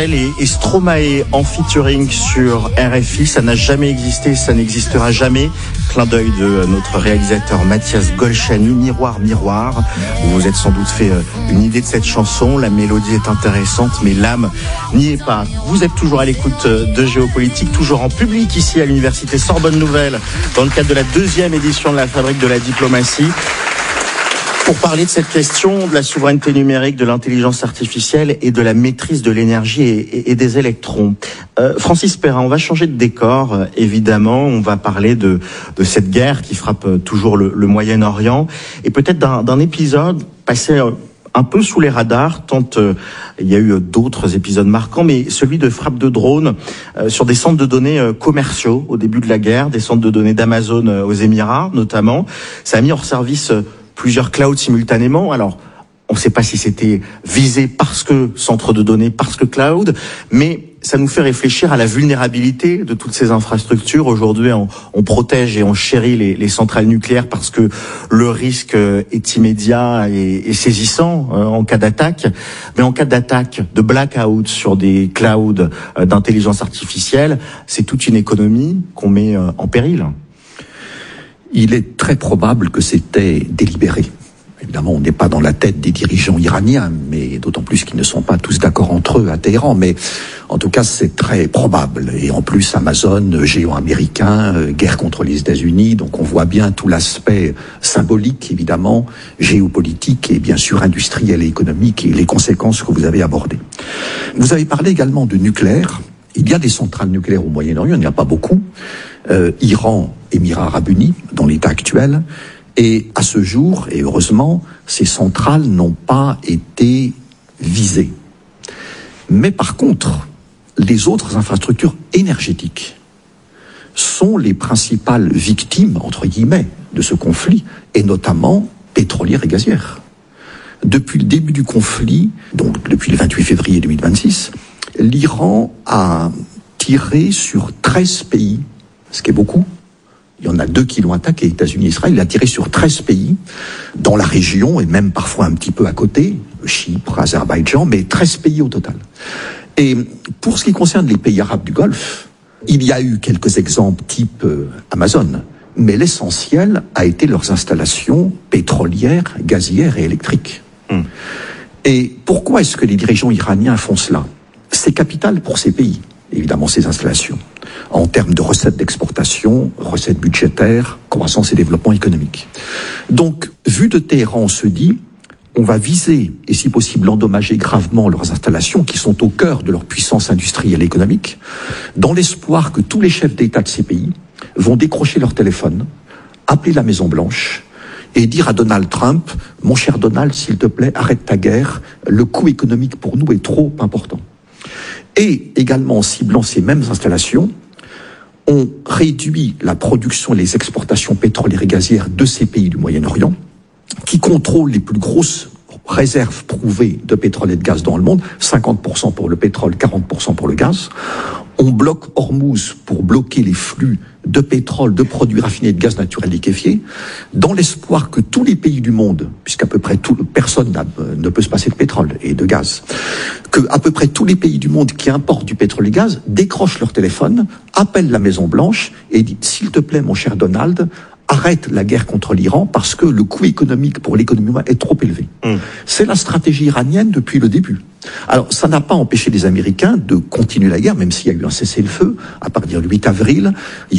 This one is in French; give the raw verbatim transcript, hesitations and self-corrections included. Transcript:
Et, et Stromae en featuring sur R F I, ça n'a jamais existé, ça n'existera jamais. Clin d'œil de notre réalisateur Mathias Golchani, Miroir, Miroir. Vous vous êtes sans doute fait une idée de cette chanson, la mélodie est intéressante, mais l'âme n'y est pas. Vous êtes toujours à l'écoute de Géopolitique, toujours en public ici à l'université Sorbonne Nouvelle, dans le cadre de la deuxième édition de la Fabrique de la Diplomatie. Pour parler de cette question de la souveraineté numérique, de l'intelligence artificielle et de la maîtrise de l'énergie et, et, et des électrons. Euh, Francis Perrin, on va changer de décor, euh, évidemment. On va parler de, de cette guerre qui frappe euh, toujours le, le Moyen-Orient et peut-être d'un, d'un épisode passé euh, un peu sous les radars, tant euh, il y a eu euh, d'autres épisodes marquants, mais celui de frappe de drones euh, sur des centres de données euh, commerciaux au début de la guerre, des centres de données d'Amazon euh, aux Émirats notamment. Ça a mis hors service euh, plusieurs clouds simultanément. Alors, on ne sait pas si c'était visé parce que centre de données, parce que cloud, mais ça nous fait réfléchir à la vulnérabilité de toutes ces infrastructures. Aujourd'hui, on, on protège et on chérit les, les centrales nucléaires parce que le risque est immédiat et, et saisissant euh, en cas d'attaque. Mais en cas d'attaque, de blackout sur des clouds euh, d'intelligence artificielle, c'est toute une économie qu'on met euh, en péril. Il est très probable que c'était délibéré. Évidemment, on n'est pas dans la tête des dirigeants iraniens, mais d'autant plus qu'ils ne sont pas tous d'accord entre eux à Téhéran. Mais en tout cas, c'est très probable. Et en plus, Amazon, géant américain, euh, guerre contre les États-Unis. Donc on voit bien tout l'aspect symbolique, évidemment, géopolitique et bien sûr industriel et économique et les conséquences que vous avez abordées. Vous avez parlé également de nucléaire. Il y a des centrales nucléaires au Moyen-Orient, il n'y en a pas beaucoup. Euh, Iran, Émirats arabes unis, dans l'état actuel. Et à ce jour, et heureusement, ces centrales n'ont pas été visées. Mais par contre, les autres infrastructures énergétiques sont les principales victimes, entre guillemets, de ce conflit, et notamment pétrolières et gazières. Depuis le début du conflit, donc depuis le vingt-huit février deux mille vingt-six, l'Iran a tiré sur treize pays, ce qui est beaucoup. Il y en a deux qui l'ont attaqué, États-Unis et Israël. Il a tiré sur treize pays, dans la région, et même parfois un petit peu à côté, Chypre, Azerbaïdjan, mais treize pays au total. Et pour ce qui concerne les pays arabes du Golfe, il y a eu quelques exemples type euh, Amazon, mais l'essentiel a été leurs installations pétrolières, gazières et électriques. Mmh. Et pourquoi est-ce que les dirigeants iraniens font cela ? C'est capital pour ces pays, évidemment, ces installations, en termes de recettes d'exportation, recettes budgétaires, croissance et développement économique. Donc, vu de Téhéran, on se dit, on va viser, et si possible endommager gravement leurs installations, qui sont au cœur de leur puissance industrielle et économique, dans l'espoir que tous les chefs d'État de ces pays vont décrocher leur téléphone, appeler la Maison-Blanche, et dire à Donald Trump, mon cher Donald, s'il te plaît, arrête ta guerre, le coût économique pour nous est trop important. Et également en ciblant ces mêmes installations, on réduit la production et les exportations pétrolières et gazières de ces pays du Moyen-Orient, qui contrôlent les plus grosses réserves prouvées de pétrole et de gaz dans le monde, cinquante pour cent pour le pétrole, quarante pour cent pour le gaz. On bloque Hormuz pour bloquer les flux de pétrole, de produits raffinés et de gaz naturel liquéfié, dans l'espoir que tous les pays du monde, puisqu'à peu près tout, personne ne peut se passer de pétrole et de gaz, que à peu près tous les pays du monde qui importent du pétrole et gaz décrochent leur téléphone, appellent la Maison-Blanche et disent « S'il te plaît, mon cher Donald, arrête la guerre contre l'Iran parce que le coût économique pour l'économie est trop élevé. Mmh. » C'est la stratégie iranienne depuis le début. Alors, ça n'a pas empêché les Américains de continuer la guerre, même s'il y a eu un cessez-le-feu à partir du huit avril.